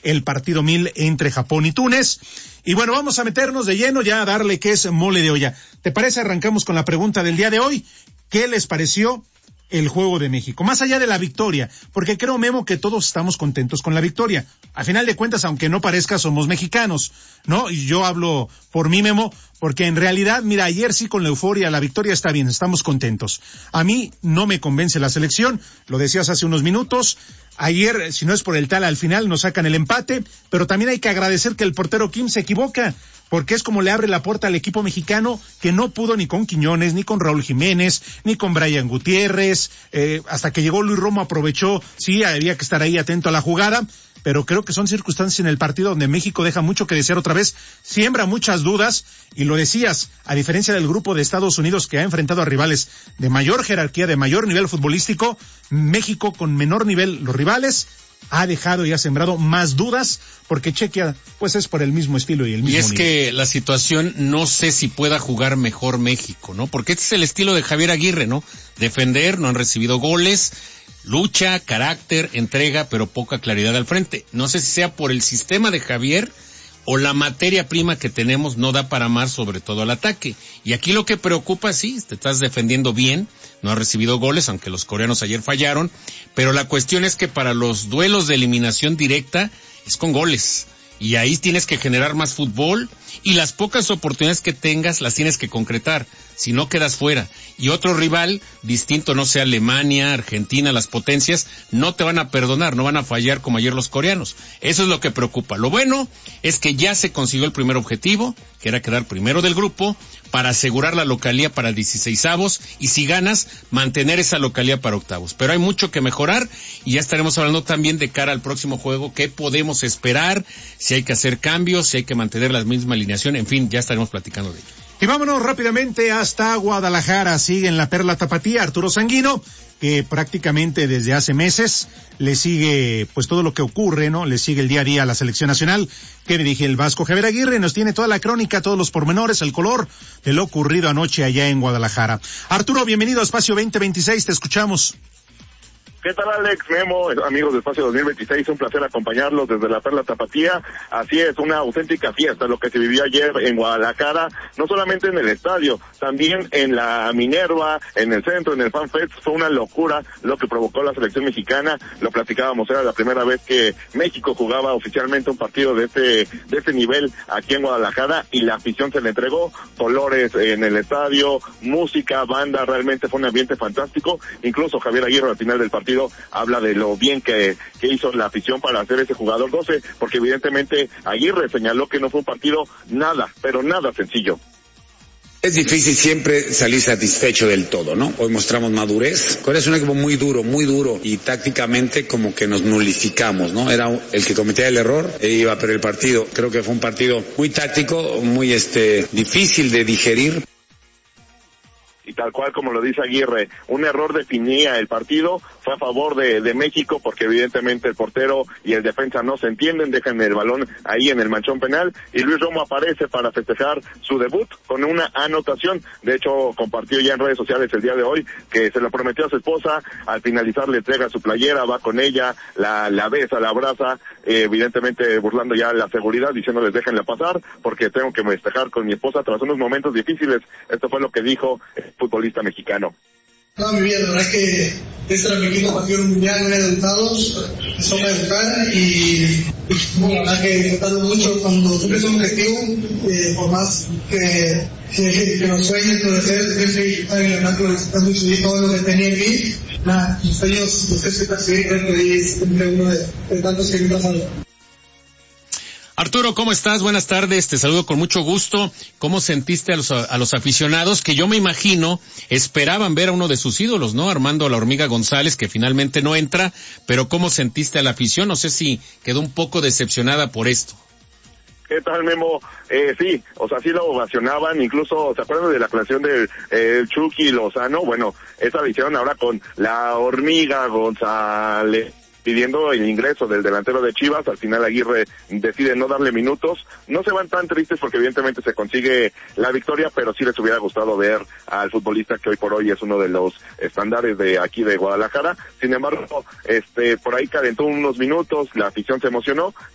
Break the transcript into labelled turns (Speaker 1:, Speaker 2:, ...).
Speaker 1: el partido 1000 entre Japón y Túnez. Y bueno, vamos a meternos de lleno ya a darle que es mole de olla. ¿Te parece? Arrancamos con la pregunta del día de hoy. ¿Qué les pareció el juego de México? Más allá de la victoria, porque creo, Memo, que todos estamos contentos con la victoria. A final de cuentas, aunque no parezca, somos mexicanos, ¿no? Y yo hablo por mí, Memo, porque en realidad, mira, ayer sí con la euforia, la victoria está bien, estamos contentos. A mí no me convence la selección, lo decías hace unos minutos. Ayer, si no es por el tal, al final nos sacan el empate, pero también hay que agradecer que el portero Kim se equivoca, porque es como le abre la puerta al equipo mexicano, que no pudo ni con Quiñones, ni con Raúl Jiménez, ni con Brian Gutiérrez, hasta que llegó Luis Romo aprovechó, sí, había que estar ahí atento a la jugada, pero creo que son circunstancias en el partido donde México deja mucho que desear otra vez, siembra muchas dudas, y lo decías, a diferencia del grupo de Estados Unidos que ha enfrentado a rivales de mayor jerarquía, de mayor nivel futbolístico, México con menor nivel, los rivales, ha dejado y ha sembrado más dudas, porque Chequia, pues es por el mismo estilo y el mismo
Speaker 2: nivel. Y es
Speaker 1: nivel.
Speaker 2: Que la situación, no sé si pueda jugar mejor México, ¿no? Porque este es el estilo de Javier Aguirre, ¿no? Defender, no han recibido goles, lucha, carácter, entrega, pero poca claridad al frente. No sé si sea por el sistema de Javier o la materia prima que tenemos no da para más, sobre todo al ataque. Y aquí lo que preocupa, sí, te estás defendiendo bien, no has recibido goles, aunque los coreanos ayer fallaron, pero la cuestión es que para los duelos de eliminación directa es con goles. Y ahí tienes que generar más fútbol, y las pocas oportunidades que tengas las tienes que concretar, si no quedas fuera. Y otro rival distinto, no sé, Alemania, Argentina, las potencias, no te van a perdonar, no van a fallar como ayer los coreanos. Eso es lo que preocupa. Lo bueno es que ya se consiguió el primer objetivo, que era quedar primero del grupo, para asegurar la localía para el 16avos, y si ganas, mantener esa localía para octavos. Pero hay mucho que mejorar, y ya estaremos hablando también de cara al próximo juego, qué podemos esperar, si hay que hacer cambios, si hay que mantener la misma alineación, en fin, ya estaremos platicando de ello.
Speaker 1: Y vámonos rápidamente hasta Guadalajara. Sigue en la Perla Tapatía Arturo Sanguino, que prácticamente desde hace meses le sigue pues todo lo que ocurre, ¿no? Le sigue el día a día a la selección nacional que dirige el Vasco Javier Aguirre. Nos tiene toda la crónica, todos los pormenores, el color de lo ocurrido anoche allá en Guadalajara. Arturo, bienvenido a Espacio 2026, te escuchamos.
Speaker 3: ¿Qué tal, Alex, Memo, amigos de Espacio 2026? Un placer acompañarlos desde la Perla Tapatía. Así es, una auténtica fiesta lo que se vivió ayer en Guadalajara, no solamente en el estadio, también en la Minerva, en el centro, en el FanFest. Fue una locura lo que provocó la selección mexicana. Lo platicábamos, era la primera vez que México jugaba oficialmente un partido de este nivel aquí en Guadalajara, y la afición se le entregó, colores en el estadio, música, banda, realmente fue un ambiente fantástico. Incluso Javier Aguirre al final del partido habla de lo bien que hizo la afición para hacer ese jugador 12, porque evidentemente Aguirre señaló que no fue un partido nada, pero nada sencillo.
Speaker 4: Es difícil siempre salir satisfecho del todo, ¿no? Hoy mostramos madurez. Corea es un equipo muy duro, y tácticamente como que nos nulificamos, ¿no? Era el que cometía el error e iba a perder el partido. Creo que fue un partido muy táctico, muy difícil de digerir.
Speaker 3: Y tal cual como lo dice Aguirre, un error definía el partido, fue a favor de México, porque evidentemente el portero y el defensa no se entienden, dejan el balón ahí en el manchón penal, y Luis Romo aparece para festejar su debut con una anotación. De hecho, compartió ya en redes sociales el día de hoy que se lo prometió a su esposa, al finalizar le entrega su playera, va con ella, la besa, la abraza, evidentemente burlando ya la seguridad, diciéndoles déjenla pasar, porque tengo que festejar con mi esposa tras unos momentos difíciles. Esto fue lo que dijo futbolista mexicano.
Speaker 5: Toda mi vida, la verdad es que este era mi quinto partido mundial, no he debutado, empezó a debutar y la verdad que disfrutando mucho cuando siempre es un objetivo, por más que los sueños, los deseos, siempre disfrutar y la verdad que disfrutando mucho y todo lo que tenía en mí, mis sueños, los que perseguir, creo que es uno de tantos que me pasan.
Speaker 2: Arturo, ¿cómo estás? Buenas tardes, te saludo con mucho gusto. ¿Cómo sentiste a los aficionados que yo me imagino esperaban ver a uno de sus ídolos, ¿no? Armando La Hormiga González, que finalmente no entra, pero ¿cómo sentiste a la afición? No sé si quedó un poco decepcionada por esto.
Speaker 3: ¿Qué tal, Memo? Sí, o sea, sí lo ovacionaban, incluso, ¿se acuerdan de la canción de Chucky Lozano? Bueno, esa la hicieron ahora con La Hormiga González, pidiendo el ingreso del delantero de Chivas. Al final Aguirre decide no darle minutos. No se van tan tristes porque evidentemente se consigue la victoria, pero sí les hubiera gustado ver al futbolista que hoy por hoy es uno de los estándares de aquí de Guadalajara. Sin embargo, por ahí calentó unos minutos, la afición se emocionó